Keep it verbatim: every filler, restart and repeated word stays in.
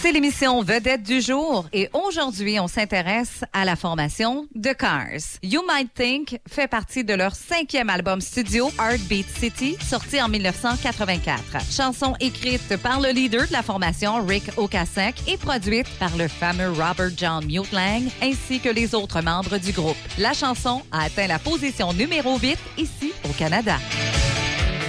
C'est l'émission Vedette du jour et aujourd'hui, on s'intéresse à la formation de Cars. You Might Think fait partie de leur cinquième album studio, Heartbeat City, sorti en dix-neuf cent quatre-vingt-quatre. Chanson écrite par le leader de la formation, Rick Ocasek, et produite par le fameux Robert John Muthlang, ainsi que les autres membres du groupe. La chanson a atteint la position numéro huit ici au Canada.